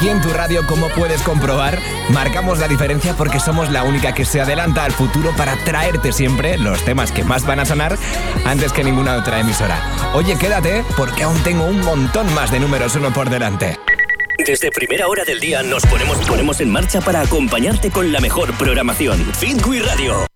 aquí en tu radio, como puedes comprobar, marcamos la diferencia porque somos la única que se adelanta al futuro para traerte siempre los temas que más van a sonar antes que ninguna otra emisora. Oye, quédate porque aún tengo un montón más de números uno por delante. Desde primera hora del día nos ponemos en marcha para acompañarte con la mejor programación. Fit We Radio.